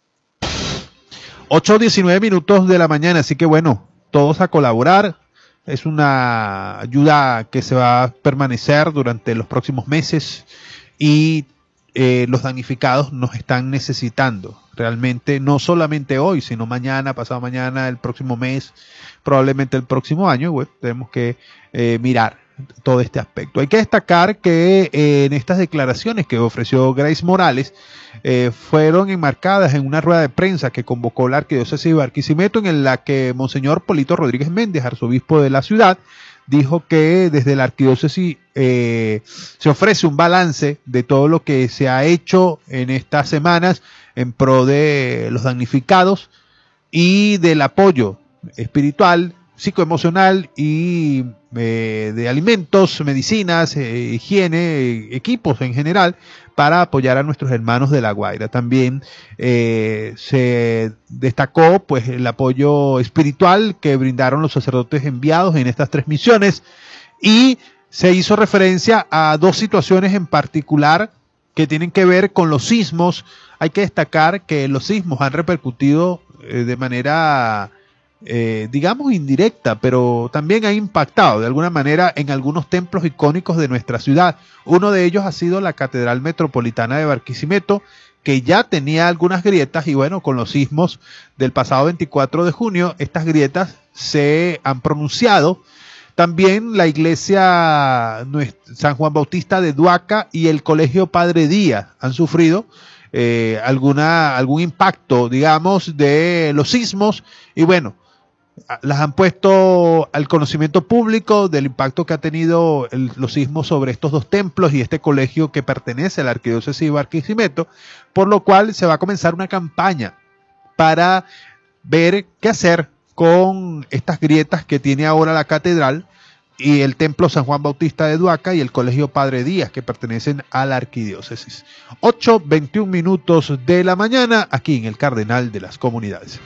8:19 minutos de la mañana, así que bueno, todos a colaborar. Es una ayuda que se va a permanecer durante los próximos meses y los damnificados nos están necesitando. Realmente, no solamente hoy, sino mañana, pasado mañana, el próximo mes, probablemente el próximo año. Bueno, tenemos que mirar todo este aspecto. Hay que destacar que en estas declaraciones que ofreció Grace Morales fueron enmarcadas en una rueda de prensa que convocó la Arquidiócesis de Barquisimeto, en la que Monseñor Polito Rodríguez Méndez, arzobispo de la ciudad, dijo que desde la arquidiócesis se ofrece un balance de todo lo que se ha hecho en estas semanas en pro de los damnificados y del apoyo espiritual, psicoemocional y de alimentos, medicinas, higiene, equipos en general para apoyar a nuestros hermanos de La Guaira. También se destacó pues el apoyo espiritual que brindaron los sacerdotes enviados en estas 3 misiones y se hizo referencia a 2 situaciones en particular que tienen que ver con los sismos. Hay que destacar que los sismos han repercutido de manera digamos indirecta, pero también ha impactado de alguna manera en algunos templos icónicos de nuestra ciudad. Uno de ellos ha sido la Catedral Metropolitana de Barquisimeto, que ya tenía algunas grietas y bueno, con los sismos del pasado 24 de junio, estas grietas se han pronunciado. También la iglesia San Juan Bautista de Duaca y el Colegio Padre Díaz han sufrido algún impacto, digamos, de los sismos y bueno, las han puesto al conocimiento público del impacto que ha tenido los sismos sobre estos dos templos y este colegio que pertenece a la Arquidiócesis de Barquisimeto, por lo cual se va a comenzar una campaña para ver qué hacer con estas grietas que tiene ahora la catedral y el templo San Juan Bautista de Duaca y el Colegio Padre Díaz que pertenecen a la Arquidiócesis. 8:21 minutos de la mañana aquí en el Cardenal de las Comunidades.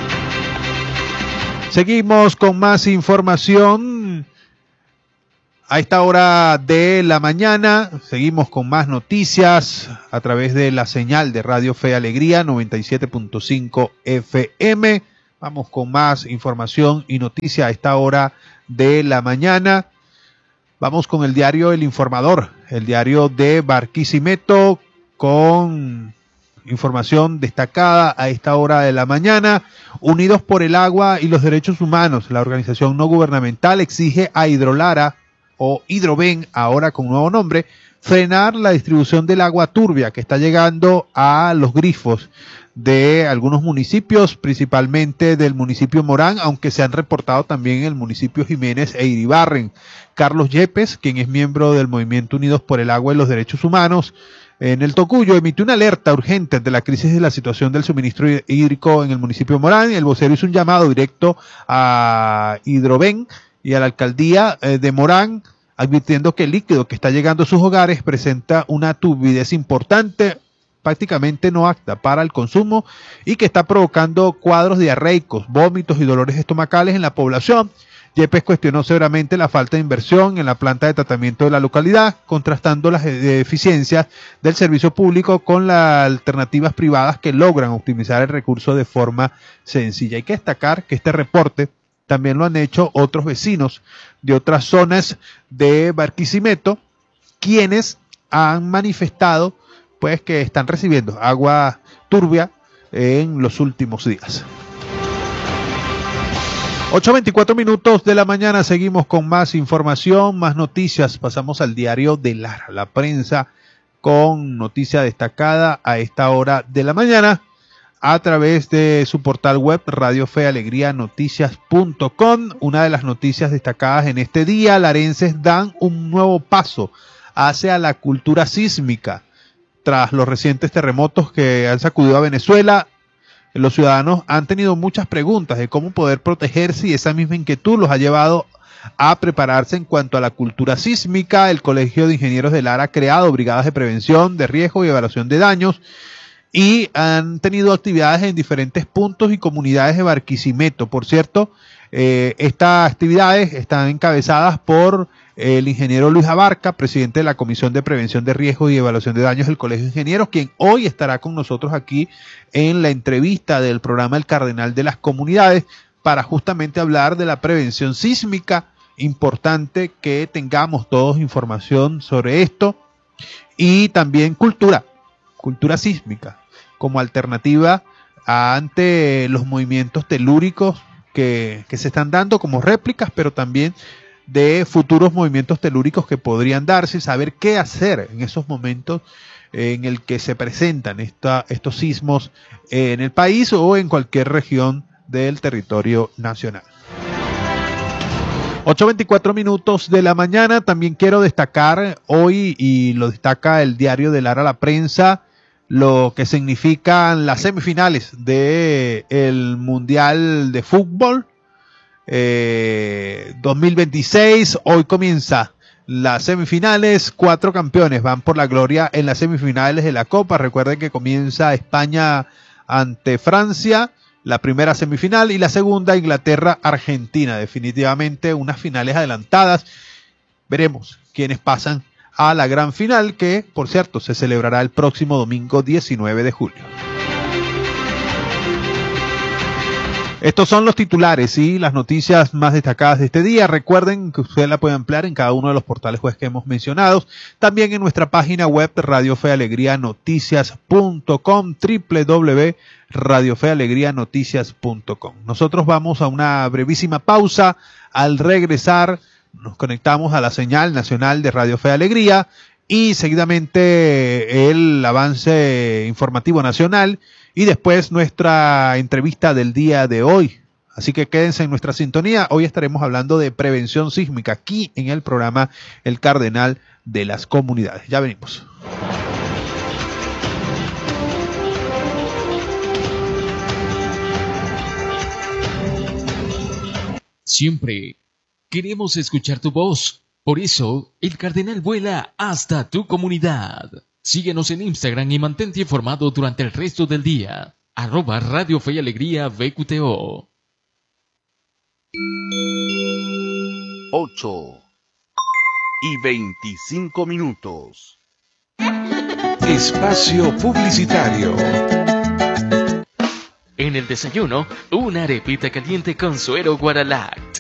Seguimos con más información a esta hora de la mañana. Seguimos con más noticias a través de la señal de Radio Fe y Alegría 97.5 FM. Vamos con más información y noticia a esta hora de la mañana. Vamos con el diario El Informador, el diario de Barquisimeto, con información destacada a esta hora de la mañana. Unidos por el agua y los derechos humanos, la organización no gubernamental exige a Hidrolara o Hidroven, ahora con nuevo nombre, frenar la distribución del agua turbia que está llegando a los grifos de algunos municipios, principalmente del municipio Morán, aunque se han reportado también en el municipio Jiménez e Iribarren. Carlos Yepes, quien es miembro del Movimiento Unidos por el Agua y los Derechos Humanos, en el Tocuyo, emitió una alerta urgente ante la crisis de la situación del suministro hídrico en el municipio Morán. El vocero hizo un llamado directo a Hidroven y a la alcaldía de Morán, advirtiendo que el líquido que está llegando a sus hogares presenta una turbidez importante, prácticamente no apta para el consumo y que está provocando cuadros diarreicos, vómitos y dolores estomacales en la población. Yepes cuestionó severamente la falta de inversión en la planta de tratamiento de la localidad, contrastando las deficiencias del servicio público con las alternativas privadas que logran optimizar el recurso de forma sencilla. Hay que destacar que este reporte también lo han hecho otros vecinos de otras zonas de Barquisimeto, quienes han manifestado pues que están recibiendo agua turbia en los últimos días. 8:24 minutos de la mañana, seguimos con más información, más noticias. Pasamos al diario de Lara, la prensa, con noticia destacada a esta hora de la mañana a través de su portal web Radio Fe Alegría Noticias.com. Una de las noticias destacadas en este día: larenses dan un nuevo paso hacia la cultura sísmica. Tras los recientes terremotos que han sacudido a Venezuela, los ciudadanos han tenido muchas preguntas de cómo poder protegerse y esa misma inquietud los ha llevado a prepararse en cuanto a la cultura sísmica. El Colegio de Ingenieros de Lara ha creado brigadas de prevención de riesgo y evaluación de daños y han tenido actividades en diferentes puntos y comunidades de Barquisimeto. Por cierto, estas actividades están encabezadas por el ingeniero Luis Abarca, presidente de la Comisión de Prevención de Riesgos y Evaluación de Daños del Colegio de Ingenieros, quien hoy estará con nosotros aquí en la entrevista del programa El Cardenal de las Comunidades para justamente hablar de la prevención sísmica. Importante que tengamos todos información sobre esto y también cultura sísmica como alternativa ante los movimientos telúricos que se están dando como réplicas, pero también de futuros movimientos telúricos que podrían darse, saber qué hacer en esos momentos en el que se presentan estos sismos en el país o en cualquier región del territorio nacional. 8:24 minutos de la mañana. También quiero destacar hoy, y lo destaca el diario de Lara, la prensa, lo que significan las semifinales del Mundial de Fútbol 2026. Hoy comienza las semifinales, 4 campeones van por la gloria en las semifinales de la Copa. Recuerden que comienza España ante Francia, la primera semifinal, y la segunda Inglaterra-Argentina. Definitivamente unas finales adelantadas. Veremos quiénes pasan a la gran final, que por cierto se celebrará el próximo domingo 19 de julio. Estos son los titulares y las noticias más destacadas de este día. Recuerden que usted la puede ampliar en cada uno de los portales web que hemos mencionado. También en nuestra página web radiofealegrianoticias.com, www.radiofealegrianoticias.com. Nosotros vamos a una brevísima pausa. Al regresar nos conectamos a la señal nacional de Radio Fe Alegría y seguidamente el avance informativo nacional y después nuestra entrevista del día de hoy. Así que quédense en nuestra sintonía. Hoy estaremos hablando de prevención sísmica aquí en el programa El Cardenal de las Comunidades. Ya venimos. Siempre queremos escuchar tu voz. Por eso, el Cardenal vuela hasta tu comunidad. Síguenos en Instagram y mantente informado durante el resto del día. @Radio Fe y Alegría VQTO. 8:25. Espacio publicitario. En el desayuno, una arepita caliente con suero Guaralact.